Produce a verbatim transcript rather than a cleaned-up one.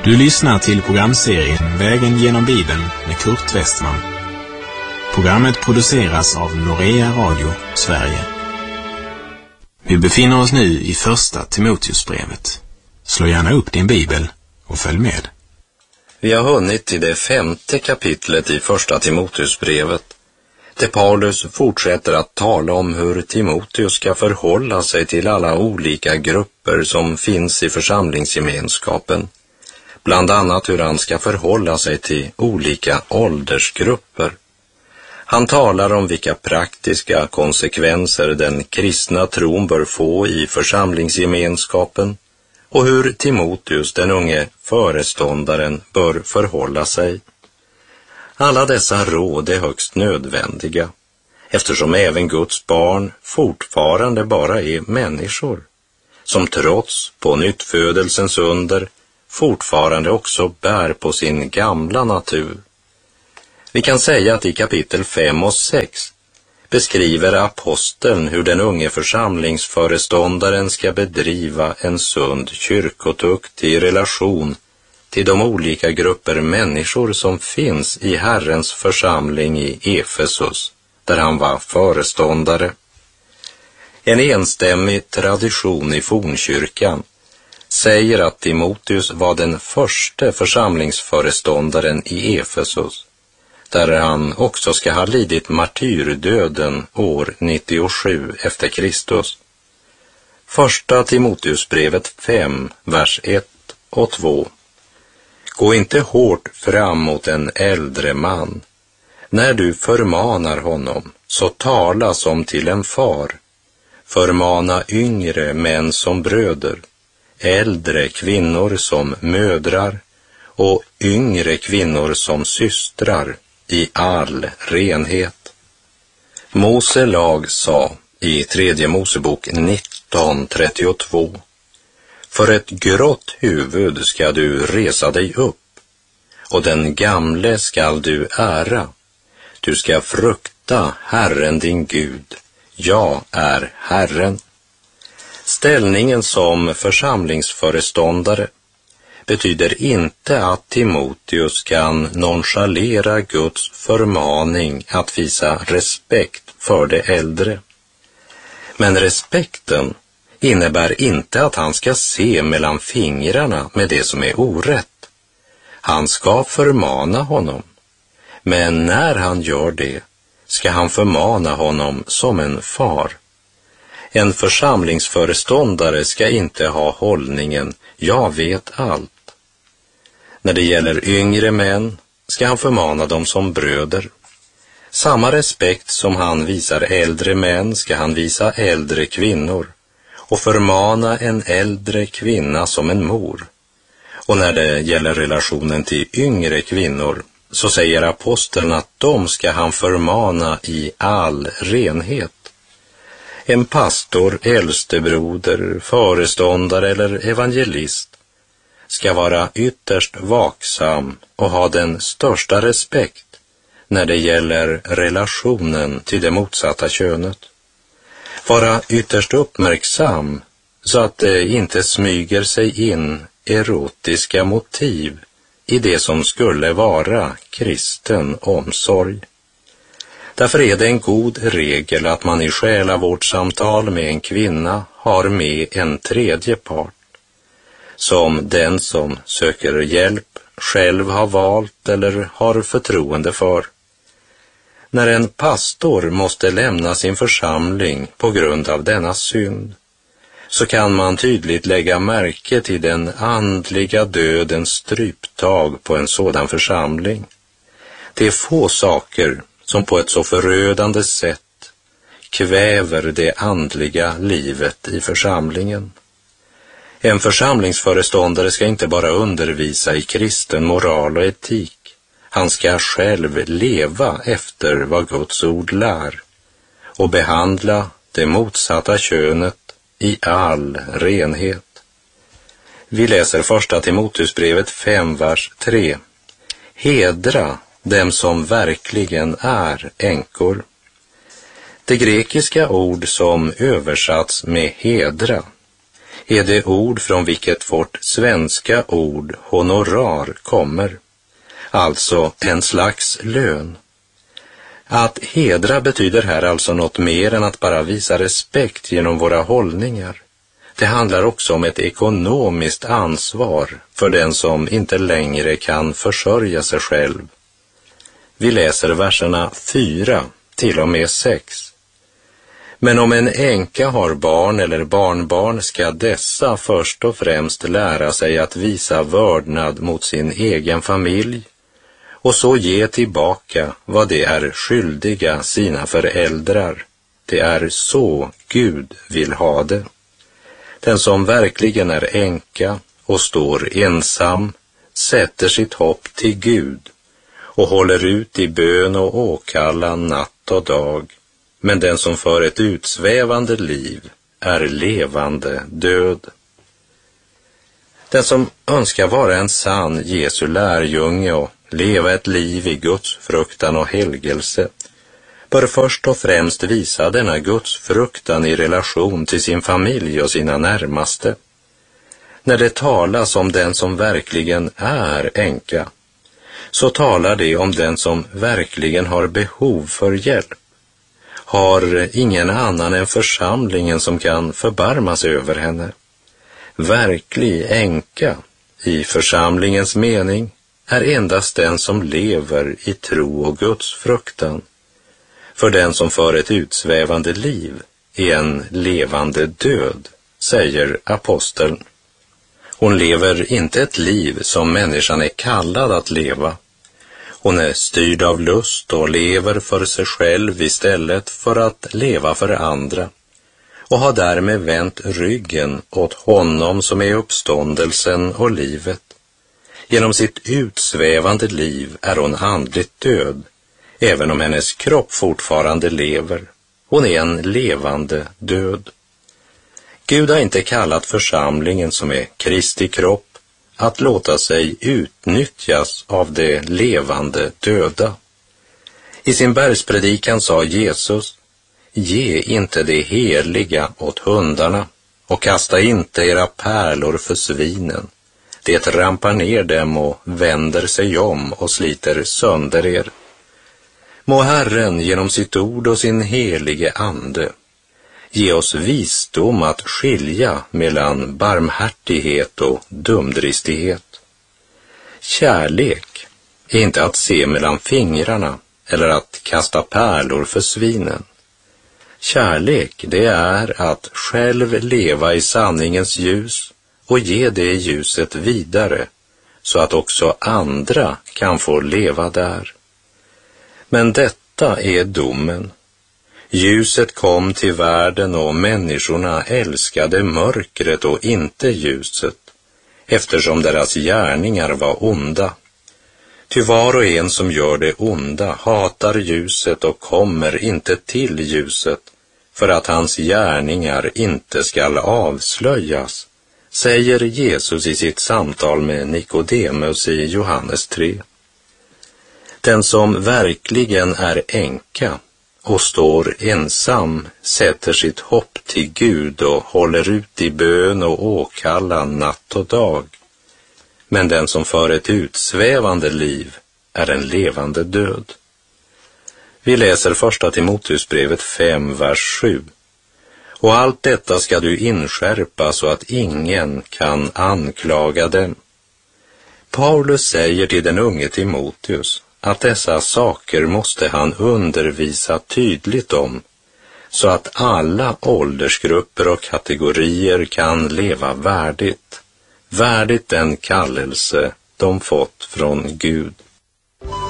Du lyssnar till programserien Vägen genom Bibeln med Kurt Westman. Programmet produceras av Norea Radio, Sverige. Vi befinner oss nu i första Timoteusbrevet. Slå gärna upp din bibel och följ med. Vi har hunnit till det femte kapitlet i första Timoteusbrevet, där Paulus fortsätter att tala om hur Timoteus ska förhålla sig till alla olika grupper som finns i församlingsgemenskapen. Bland annat hur han ska förhålla sig till olika åldersgrupper. Han talar om vilka praktiska konsekvenser den kristna tron bör få i församlingsgemenskapen och hur Timoteus, den unge föreståndaren, bör förhålla sig. Alla dessa råd är högst nödvändiga, eftersom även Guds barn fortfarande bara är människor, som trots på nyttfödelsens under fortfarande också bär på sin gamla natur. Vi kan säga att i kapitel fem och sex beskriver aposteln hur den unge församlingsföreståndaren ska bedriva en sund kyrkotukt i relation till de olika grupper människor som finns i Herrens församling i Efesus, där han var föreståndare. En enstämmig tradition i fornkyrkan säger att Timoteus var den första församlingsföreståndaren i Efesus, där han också ska ha lidit martyrdöden år nittiosju efter Kristus. Första Timoteusbrevet fem, vers ett och två. Gå inte hårt fram mot en äldre man. När du förmanar honom, så tala som till en far. Förmana yngre män som bröder, äldre kvinnor som mödrar och yngre kvinnor som systrar i all renhet. Mose lag sa i tredje Mosebok nitton trettiotvå: för ett grått huvud ska du resa dig upp, och den gamle skall du ära. Du ska frukta Herren din Gud, jag är Herren. Ställningen som församlingsföreståndare betyder inte att Timoteus kan nonchalera Guds förmaning att visa respekt för det äldre. Men respekten innebär inte att han ska se mellan fingrarna med det som är orätt. Han ska förmana honom, men när han gör det ska han förmana honom som en far. En församlingsföreståndare ska inte ha hållningen jag vet allt. När det gäller yngre män ska han förmana dem som bröder. Samma respekt som han visar äldre män ska han visa äldre kvinnor, och förmana en äldre kvinna som en mor. Och när det gäller relationen till yngre kvinnor så säger aposteln att de ska han förmana i all renhet. En pastor, äldstebroder, föreståndare eller evangelist ska vara ytterst vaksam och ha den största respekt när det gäller relationen till det motsatta könet. Vara ytterst uppmärksam så att det inte smyger sig in erotiska motiv i det som skulle vara kristen omsorg. Därför är det en god regel att man i själavårdssamtal med en kvinna har med en tredje part, som den som söker hjälp själv har valt eller har förtroende för. När en pastor måste lämna sin församling på grund av denna synd, så kan man tydligt lägga märke till den andliga dödens stryptag på en sådan församling. Det är få saker som på ett så förödande sätt kväver det andliga livet i församlingen. En församlingsföreståndare ska inte bara undervisa i kristen moral och etik. Han ska själv leva efter vad Guds ord lär och behandla det motsatta könet i all renhet. Vi läser första Timoteusbrevet fem, vers tre. Hedra dem som verkligen är änkor. Det grekiska ord som översatts med hedra är det ord från vilket vårt svenska ord honorar kommer, alltså en slags lön. Att hedra betyder här alltså något mer än att bara visa respekt genom våra hållningar. Det handlar också om ett ekonomiskt ansvar för den som inte längre kan försörja sig själv. Vi läser verserna fyra till och med sex. Men om en änka har barn eller barnbarn ska dessa först och främst lära sig att visa vördnad mot sin egen familj och så ge tillbaka vad de är skyldiga sina föräldrar. Det är så Gud vill ha det. Den som verkligen är änka och står ensam sätter sitt hopp till Gud och håller ut i bön och åkallan natt och dag. Men den som för ett utsvävande liv är levande död. Den som önskar vara en sann Jesu lärjunge och leva ett liv i Guds fruktan och helgelse bör först och främst visa denna Guds fruktan i relation till sin familj och sina närmaste. När det talas om den som verkligen är änka, så talar det om den som verkligen har behov för hjälp. Har ingen annan än församlingen som kan förbarma sig över henne. Verklig änka i församlingens mening är endast den som lever i tro och Guds fruktan. För den som för ett utsvävande liv är en levande död, säger aposteln. Hon lever inte ett liv som människan är kallad att leva. Hon är styrd av lust och lever för sig själv istället för att leva för andra och har därmed vänt ryggen åt honom som är uppståndelsen och livet. Genom sitt utsvävande liv är hon andligt död, även om hennes kropp fortfarande lever. Hon är en levande död. Gud har inte kallat församlingen som är Kristi kropp att låta sig utnyttjas av det levande döda. I sin bergspredikan sa Jesus: ge inte det heliga åt hundarna och kasta inte era pärlor för svinen. Det trampar ner dem och vänder sig om och sliter sönder er. Må Herren genom sitt ord och sin helige ande ge oss visdom att skilja mellan barmhärtighet och dumdristighet. Kärlek är inte att se mellan fingrarna eller att kasta pärlor för svinen. Kärlek, det är att själv leva i sanningens ljus och ge det ljuset vidare så att också andra kan få leva där. Men detta är domen. Ljuset kom till världen och människorna älskade mörkret och inte ljuset, eftersom deras gärningar var onda. Ty var och en som gör det onda hatar ljuset och kommer inte till ljuset, för att hans gärningar inte skall avslöjas, säger Jesus i sitt samtal med Nikodemus i Johannes tre. Den som verkligen är änka och står ensam sätter sitt hopp till Gud och håller ut i bön och åkallan natt och dag. Men den som för ett utsvävande liv är en levande död. Vi läser första Timoteusbrevet fem, vers sju. Och allt detta ska du inskärpa så att ingen kan anklaga dem. Paulus säger till den unge Timoteus att dessa saker måste han undervisa tydligt om, så att alla åldersgrupper och kategorier kan leva värdigt, värdigt den kallelse de fått från Gud.